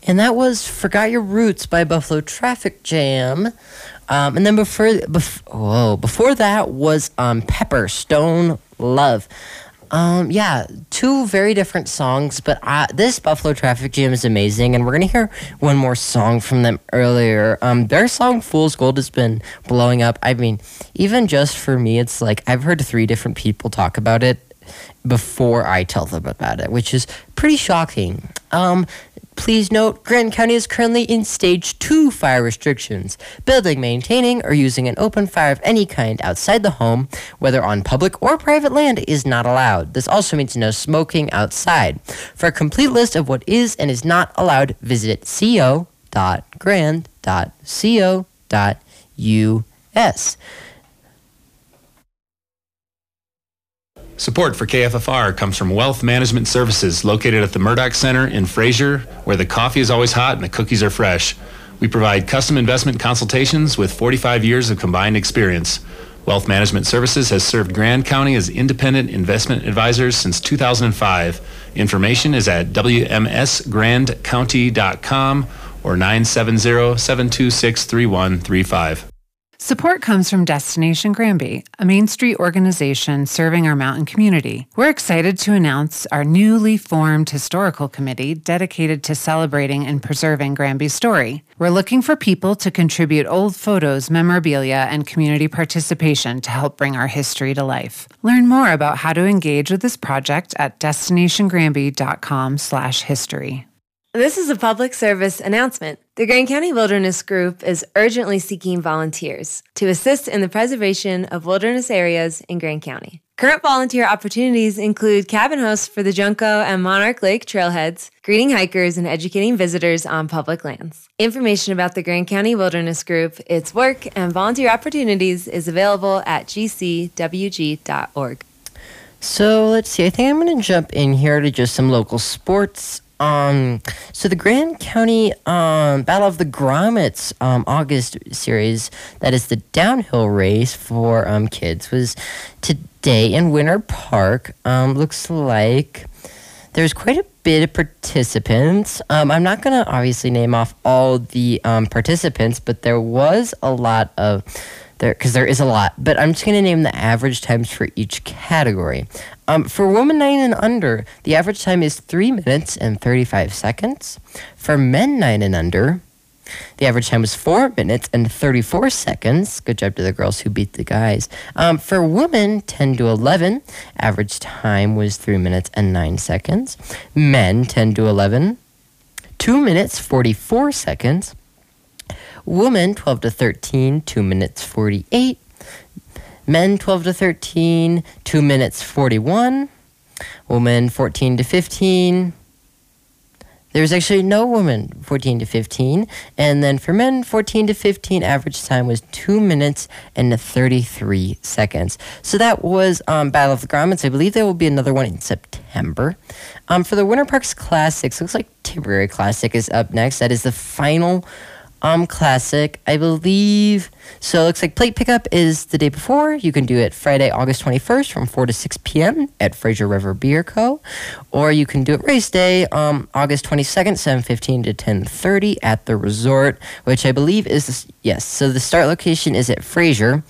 And that was Forgot Your Roots by Buffalo Traffic Jam. And then before that was Pepper, Stone Love. Yeah, two very different songs, but this Buffalo Traffic Jam is amazing, and we're going to hear one more song from them earlier. Their song Fool's Gold has been blowing up. I mean, even just for me, it's like I've heard 3 different people talk about it before I tell them about it, which is pretty shocking. Please note, Grand County is currently in Stage 2 fire restrictions. Building, maintaining, or using an open fire of any kind outside the home, whether on public or private land, is not allowed. This also means no smoking outside. For a complete list of what is and is not allowed, visit co.grand.co.us. Support for KFFR comes from Wealth Management Services, located at the Murdoch Center in Fraser, where the coffee is always hot and the cookies are fresh. We provide custom investment consultations with 45 years of combined experience. Wealth Management Services has served Grand County as independent investment advisors since 2005. Information is at wmsgrandcounty.com or 970-726-3135. Support comes from Destination Granby, a Main Street organization serving our mountain community. We're excited to announce our newly formed historical committee dedicated to celebrating and preserving Granby's story. We're looking for people to contribute old photos, memorabilia, and community participation to help bring our history to life. Learn more about how to engage with this project at destinationgranby.com/history. This is a public service announcement. The Grand County Wilderness Group is urgently seeking volunteers to assist in the preservation of wilderness areas in Grand County. Current volunteer opportunities include cabin hosts for the Junco and Monarch Lake trailheads, greeting hikers, and educating visitors on public lands. Information about the Grand County Wilderness Group, its work, and volunteer opportunities is available at gcwg.org. So let's see, I think I'm going to jump in here to just some local sports. So the Grand County Battle of the Grommets August series, that is the downhill race for kids, was today in Winter Park. Looks like there's quite a bit of participants. I'm not going to obviously name off all the participants, but there was a lot of... because there is a lot, but I'm just going to name the average times for each category. For women 9 and under, the average time is 3 minutes and 35 seconds. For men 9 and under, the average time was 4 minutes and 34 seconds. Good job to the girls who beat the guys. For women 10 to 11, average time was 3 minutes and 9 seconds. Men 10 to 11, 2 minutes 44 seconds. Women 12 to 13, 2 minutes 48. Men 12 to 13, 2 minutes 41. Women 14 to 15. There's actually no woman 14 to 15. And then for men 14 to 15, average time was 2 minutes and 33 seconds. So that was Battle of the Grommets. I believe there will be another one in September. For the Winter Parks Classics, looks like Tipperary Classic is up next. That is the final classic, I believe. So it looks like plate pickup is the day before. You can do it Friday, August 21st from 4 to 6 p.m. at Fraser River Beer Co. Or you can do it race day, August 22nd, 7:15 to 10:30 at the resort, which I believe is, yes, so the start location is at Fraser.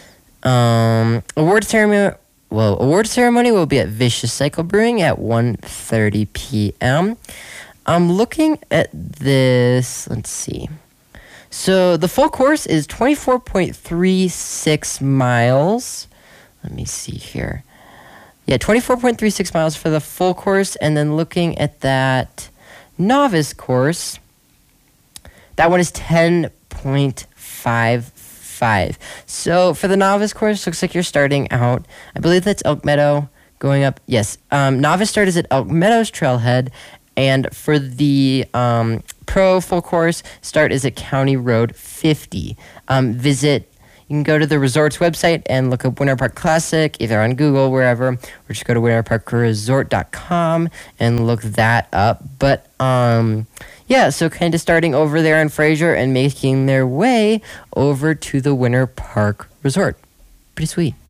Award ceremony will be at Vicious Cycle Brewing at 1:30 p.m. I'm looking at this, let's see. So the full course is 24.36 miles. Let me see here. Yeah, 24.36 miles for the full course. And then looking at that novice course, that one is 10.55. So for the novice course, looks like you're starting out, I believe that's Elk Meadow going up. Yes, novice start is at Elk Meadows Trailhead. And for the pro full course, start is at County Road 50. You can go to the resort's website and look up Winter Park Classic, either on Google, wherever, or just go to winterparkresort.com and look that up. But, yeah, so kind of starting over there in Fraser and making their way over to the Winter Park Resort. Pretty sweet.